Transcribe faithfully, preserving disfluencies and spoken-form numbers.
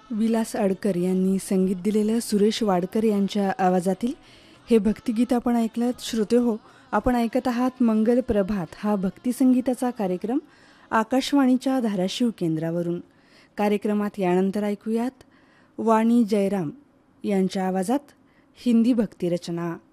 विलास अडकर यांनी संगीत दिलेलं सुरेश वाडकर यांच्या आवाजातील हे भक्तिगीत आपण ऐकलं. श्रोते हो, आपण ऐकत आहात मंगल प्रभात हा भक्तिसंगीताचा कार्यक्रम आकाशवाणीच्या धाराशिव केंद्रावरून. कार्यक्रमात यानंतर ऐकूयात वाणी जयराम यांच्या आवाजात हिंदी भक्तिरचना.